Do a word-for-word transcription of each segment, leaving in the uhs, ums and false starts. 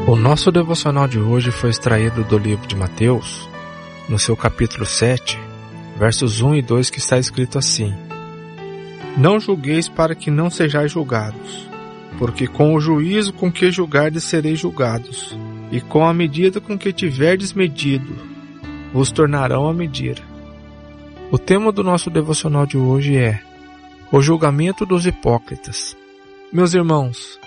O nosso devocional de hoje foi extraído do livro de Mateus, no seu capítulo sete, versos um e dois, que está escrito assim: Não julgueis para que não sejais julgados, porque com o juízo com que julgardes sereis julgados, e com a medida com que tiverdes medido, vos tornarão a medir. O tema do nosso devocional de hoje é o julgamento dos hipócritas. Meus irmãos,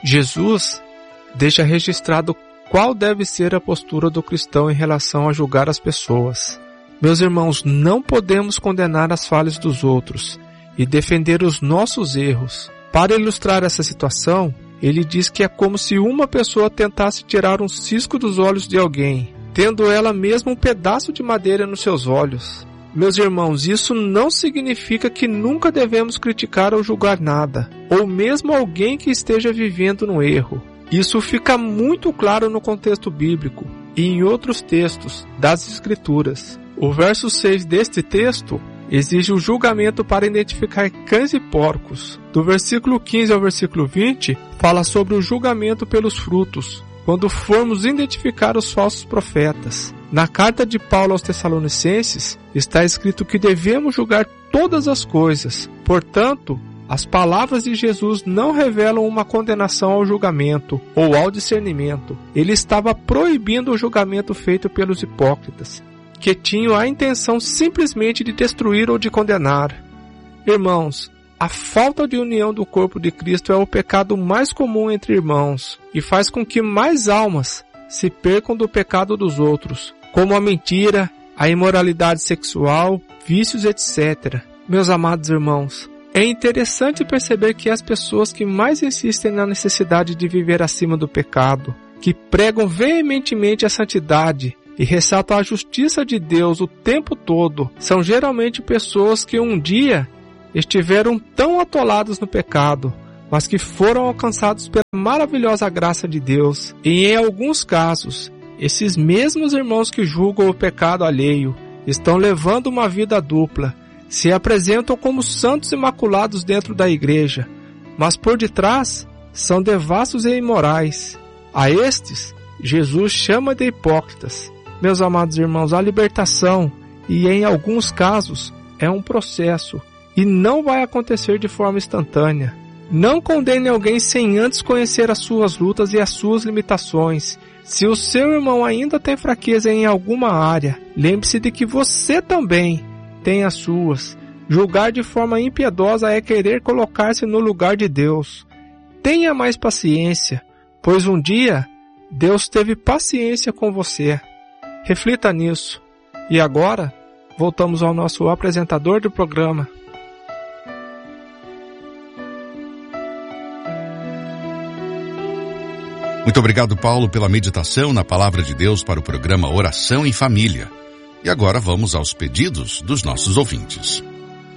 Jesus deixa registrado qual deve ser a postura do cristão em relação a julgar as pessoas. Meus irmãos, não podemos condenar as falhas dos outros e defender os nossos erros. Para ilustrar essa situação, ele diz que é como se uma pessoa tentasse tirar um cisco dos olhos de alguém, tendo ela mesma um pedaço de madeira nos seus olhos. Meus irmãos, isso não significa que nunca devemos criticar ou julgar nada, ou mesmo alguém que esteja vivendo no erro. Isso fica muito claro no contexto bíblico e em outros textos das Escrituras. O verso seis deste texto exige o julgamento para identificar cães e porcos. Do versículo quinze ao versículo vinte, fala sobre o julgamento pelos frutos, quando formos identificar os falsos profetas. Na carta de Paulo aos Tessalonicenses, está escrito que devemos julgar todas as coisas. Portanto, as palavras de Jesus não revelam uma condenação ao julgamento ou ao discernimento. Ele estava proibindo o julgamento feito pelos hipócritas, que tinham a intenção simplesmente de destruir ou de condenar. Irmãos, a falta de união do corpo de Cristo é o pecado mais comum entre irmãos e faz com que mais almas se percam do pecado dos outros, como a mentira, a imoralidade sexual, vícios, etcétera. Meus amados irmãos, é interessante perceber que as pessoas que mais insistem na necessidade de viver acima do pecado, que pregam veementemente a santidade e ressaltam a justiça de Deus o tempo todo, são geralmente pessoas que um dia estiveram tão atolados no pecado, mas que foram alcançados pela maravilhosa graça de Deus. E em alguns casos, esses mesmos irmãos que julgam o pecado alheio estão levando uma vida dupla, se apresentam como santos imaculados dentro da igreja, mas por detrás são devassos e imorais. A estes, Jesus chama de hipócritas. Meus amados irmãos, a libertação, e em alguns casos, é um processo, e não vai acontecer de forma instantânea. Não condene alguém sem antes conhecer as suas lutas e as suas limitações. Se o seu irmão ainda tem fraqueza em alguma área, lembre-se de que você também tem as suas. Julgar de forma impiedosa é querer colocar-se no lugar de Deus. Tenha mais paciência, pois um dia Deus teve paciência com você. Reflita nisso. E agora, voltamos ao nosso apresentador do programa. Muito obrigado, Paulo, pela meditação na Palavra de Deus para o programa Oração em Família. E agora vamos aos pedidos dos nossos ouvintes.